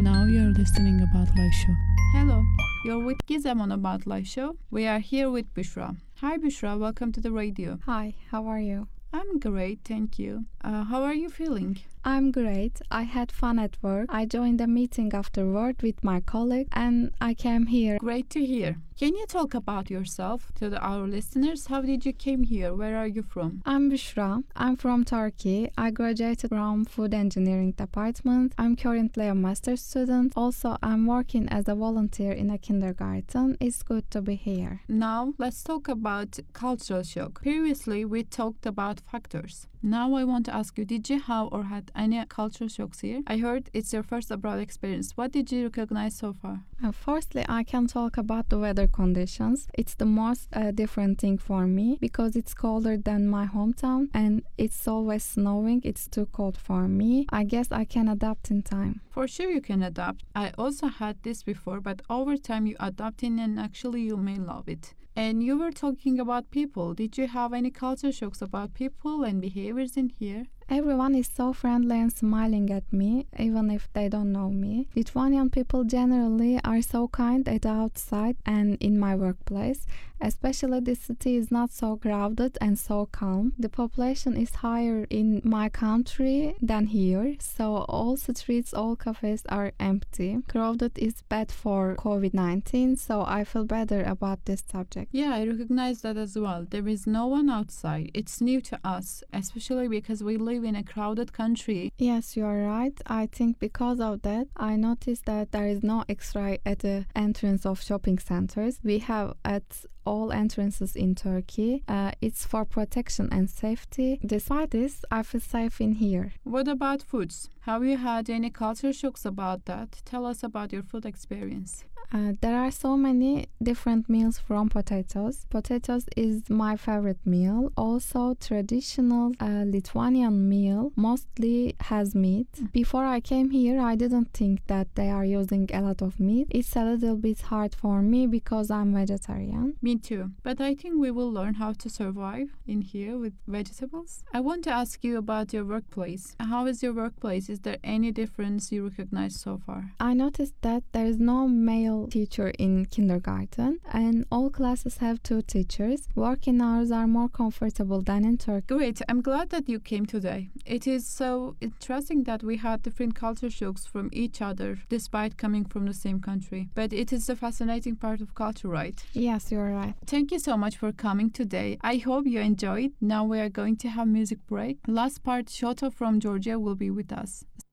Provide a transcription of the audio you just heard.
Now you're listening About Life Show. Hello, you're with Gizem on About Life Show. We are here with Büşra. Hi Büşra, welcome to the radio. Hi, how are you? I'm great, thank you. How are you feeling? I'm great. I had fun at work. I joined a meeting afterward with my colleague and I came here. Great to hear. Can you talk about yourself to our listeners? How did you came here? Where are you from? I'm Büşra. I'm from Turkey. I graduated from Food Engineering Department. I'm currently a master's student. Also, I'm working as a volunteer in a kindergarten. It's good to be here. Now, let's talk about cultural shock. Previously, we talked about factors. Now I want to ask you, did you have or had any cultural shocks here? I heard it's your first abroad experience. What did you recognize so far? Firstly, I can talk about the weather conditions. It's the most different thing for me because it's colder than my hometown and it's always snowing. It's too cold for me. I guess I can adapt in time. For sure you can adapt. I also had this before, but over time you adapt in and actually you may love it. And you were talking about people. Did you have any culture shocks about people and behaviors in here? Everyone is so friendly and smiling at me, even if they don't know me. Lithuanian people generally are so kind at the outside and in my workplace. Especially this city is not so crowded and so calm. The population is higher in my country than here, so all streets, all cafes are empty. Crowded is bad for COVID-19, so I feel better about this subject. Yeah, I recognize that as well. There is no one outside. It's new to us, especially because we live in a crowded country. Yes, you are right. I think because of that, I noticed that there is no X-ray at the entrance of shopping centers. We have at all entrances in Turkey. It's for protection and safety. Despite this, I feel safe in here. What about foods? Have you had any culture shocks about that? Tell us about your food experience. There are so many different meals from potatoes. Potatoes is my favorite meal. Also, traditional Lithuanian meal mostly has meat. Before I came here, I didn't think that they are using a lot of meat. It's a little bit hard for me because I'm vegetarian. Me too. But I think we will learn how to survive in here with vegetables. I want to ask you about your workplace. How is your workplace? Is there any difference you recognize so far? I noticed that there is no male teacher in kindergarten and all classes have 2 teachers. Working hours are more comfortable than in Turkey. Great, I'm glad that you came today. It is so interesting that we had different culture shocks from each other despite coming from the same country. But it is the fascinating part of culture, right? Yes, you're right. Thank you so much for coming today. I hope you enjoyed. Now we are going to have music break. Last part, Shota from Georgia will be with us.